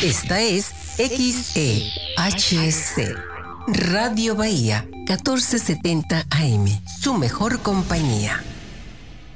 Esta es XEHC, Radio Bahía, 1470 AM, su mejor compañía.